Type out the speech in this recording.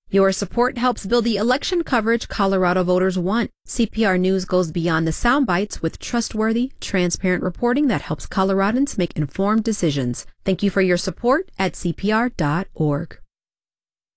Your support helps build the election coverage Colorado voters want. CPR News goes beyond the sound bites with trustworthy, transparent reporting that helps Coloradans make informed decisions. Thank you for your support at CPR.org.